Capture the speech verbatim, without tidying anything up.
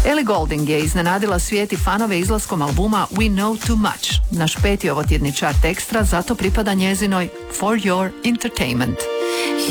Ellie Goulding je iznenadila svijet i fanove izlaskom albuma We Know Too Much. Naš peti ovotjedni chart ekstra zato pripada njezinoj For Your Entertainment.